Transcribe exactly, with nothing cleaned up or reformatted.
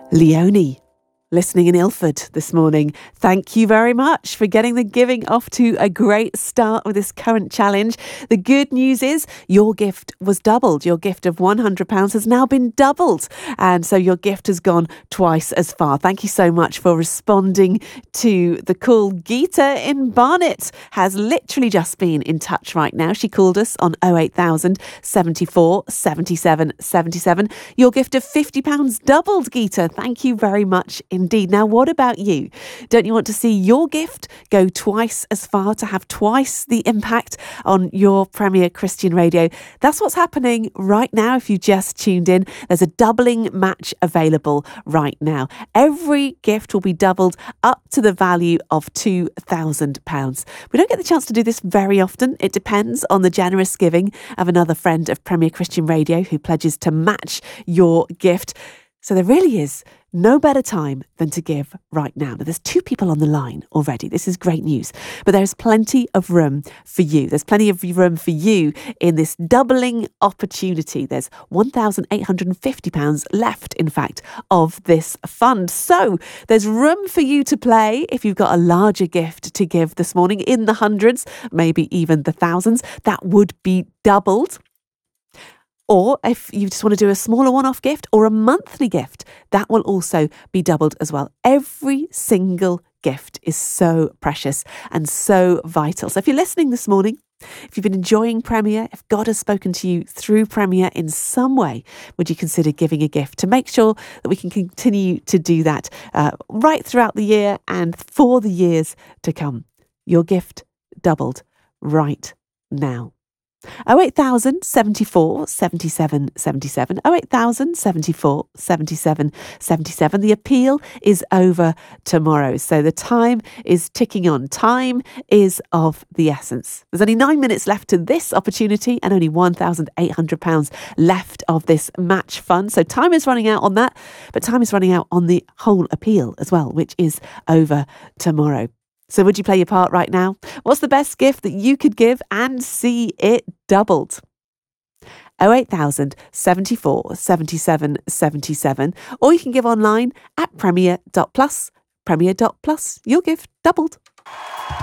Leonie, listening in Ilford this morning. Thank you very much for getting the giving off to a great start with this current challenge. The good news is your gift was doubled. Your gift of one hundred pounds has now been doubled. And so your gift has gone twice as far. Thank you so much for responding to the call. Geeta in Barnet has literally just been in touch right now. She called us on oh eight thousand, seventy-four, seventy-seven, seventy-seven. Your gift of fifty pounds doubled, Geeta. Thank you very much indeed. Now, what about you? Don't you want to see your gift go twice as far, to have twice the impact on your Premier Christian Radio? That's what's happening right now. If you just tuned in, there's a doubling match available right now. Every gift will be doubled up to the value of two thousand pounds. We don't get the chance to do this very often. It depends on the generous giving of another friend of Premier Christian Radio who pledges to match your gift. So there really is no better time than to give right now. Now, there's two people on the line already. This is great news. But there's plenty of room for you. There's plenty of room for you in this doubling opportunity. There's one thousand eight hundred fifty pounds left, in fact, of this fund. So there's room for you to play if you've got a larger gift to give this morning, in the hundreds, maybe even the thousands. That would be doubled. Or if you just want to do a smaller one-off gift or a monthly gift, that will also be doubled as well. Every single gift is so precious and so vital. So if you're listening this morning, if you've been enjoying Premier, if God has spoken to you through Premier in some way, would you consider giving a gift to make sure that we can continue to do that uh, right throughout the year and for the years to come? Your gift doubled right now. oh eight thousand, seventy-four, seventy-seven, seventy-seven. oh eight thousand, seventy-four, seventy-seven, seventy-seven. The appeal is over tomorrow. So the time is ticking on. Time is of the essence. There's only nine minutes left to this opportunity and only one thousand eight hundred pounds left of this match fund. So time is running out on that, but time is running out on the whole appeal as well, which is over tomorrow. So would you play your part right now? What's the best gift that you could give and see it doubled? oh eight thousand, seventy-four, seventy-seven, seventy-seven. Or you can give online at premier dot plus. premier dot plus. Your gift doubled.